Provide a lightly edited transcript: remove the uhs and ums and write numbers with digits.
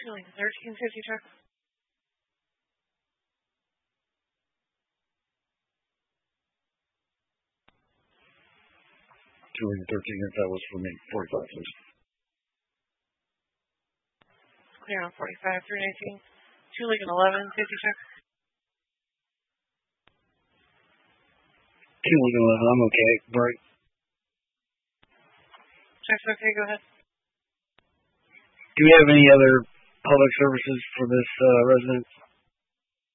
Julie, 1350 truck. Julie, 13, if that was for me, 45, please. Clear on 45, 319. Julie, 1150 truck. Julie, 11, I'm okay. Break. Check's okay, go ahead. Do we have any other public services for this resident?